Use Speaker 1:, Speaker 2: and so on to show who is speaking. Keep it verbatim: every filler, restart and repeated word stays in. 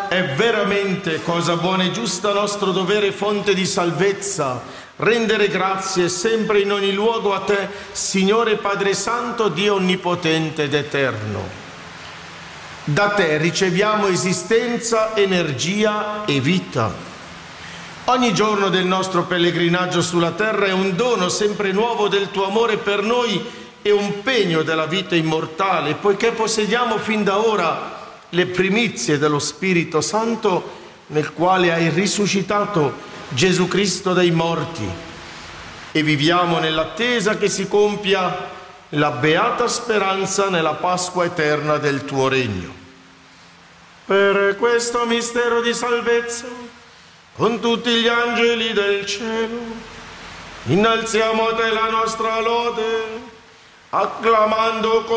Speaker 1: È veramente cosa buona e giusta nostro dovere, fonte di salvezza, rendere grazie sempre in ogni luogo a te, Signore Padre Santo, Dio onnipotente ed eterno. Da te riceviamo esistenza, energia e vita. Ogni giorno del nostro pellegrinaggio sulla terra è un dono sempre nuovo del tuo amore per noi e un pegno della vita immortale, poiché possediamo fin da ora le primizie dello Spirito Santo nel quale hai risuscitato Gesù Cristo dai morti, e viviamo nell'attesa che si compia la beata speranza nella Pasqua eterna del tuo regno. Per questo mistero di salvezza, con tutti gli angeli del cielo, innalziamo a te la nostra lode, acclamando con